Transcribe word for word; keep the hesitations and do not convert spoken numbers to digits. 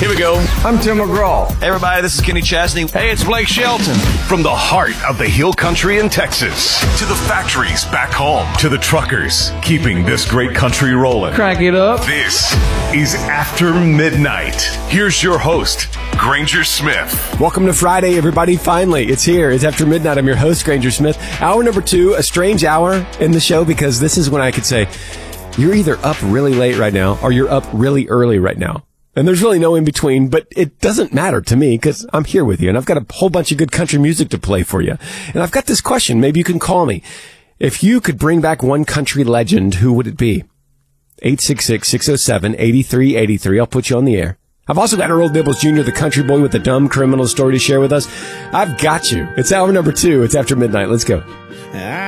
Here we go. I'm Tim McGraw. Hey, everybody, this is Kenny Chesney. Hey, it's Blake Shelton. From the heart of the hill country in Texas to the factories back home to the truckers keeping this great country rolling. Crank it up. This is After Midnight. Here's your host, Granger Smith. Welcome to Friday, everybody. Finally, it's here. It's After Midnight. I'm your host, Granger Smith. Hour number two, a strange hour in the show because this is when I could say, you're either up really late right now or you're up really early right now. And there's really no in between, but it doesn't matter to me because I'm here with you and I've got a whole bunch of good country music to play for you. And I've got this question. Maybe you can call me. If you could bring back one country legend, who would it be? eight six six, six oh seven, eight three eight three. I'll put you on the air. I've also got Earl Dibbles Junior, the country boy with the dumb criminal story to share with us. I've got you. It's hour number two. It's After Midnight. Let's go.